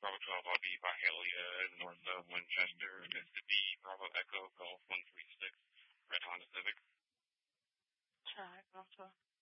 Bravo 12 I'll be Byhalia, north of Winchester. This could be Bravo Echo Golf 146, Red Honda Civic. Alright, Alpha.